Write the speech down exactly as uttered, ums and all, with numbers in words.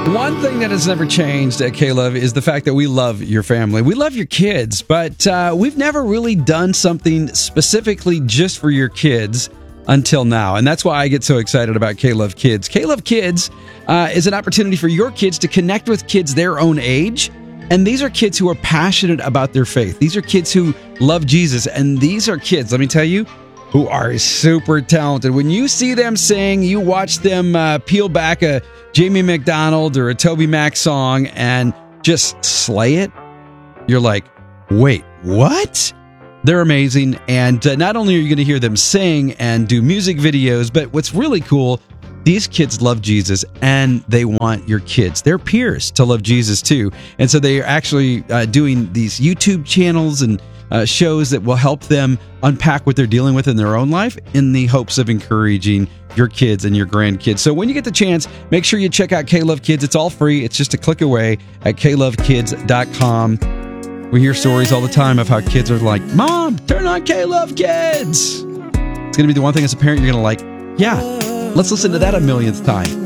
One thing that has never changed at K-Love is the fact that we love your family. We love your kids, but uh, we've never really done something specifically just for your kids until now. And that's why I get so excited about K-Love Kids. K-Love Kids uh, is an opportunity for your kids to connect with kids their own age. And these are kids who are passionate about their faith. These are kids who love Jesus. And these are kids, let me tell you, who are super talented. When you see them sing, you watch them uh, peel back a Jamie McDonald or a Toby Mac song and just slay it, you're like, wait, what? They're amazing. And uh, not only are you going to hear them sing and do music videos, but what's really cool, these kids love Jesus and they want your kids, their peers, to love Jesus too. And so they are actually uh, doing these YouTube channels and uh, shows that will help them unpack what they're dealing with in their own life in the hopes of encouraging your kids and your grandkids. So when you get the chance, make sure you check out K-Love Kids. It's all free. It's just a click away at k love kids dot com. We hear stories all the time of how kids are like, Mom, turn on K-Love Kids. It's going to be the one thing as a parent you're going to like, yeah, let's listen to that a millionth time.